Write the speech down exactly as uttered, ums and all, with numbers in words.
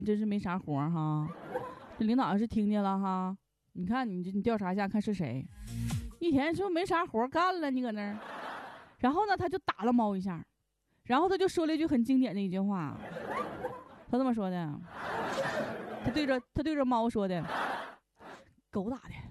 真是没啥活哈。这领导要是听见了哈，你看你这你调查一下看是谁，一天说没啥活干了，你搁那儿。然后呢，他就打了猫一下，然后他就说了一句很经典的一句话，他这么说的，他对着他对着猫说的：“狗打的。”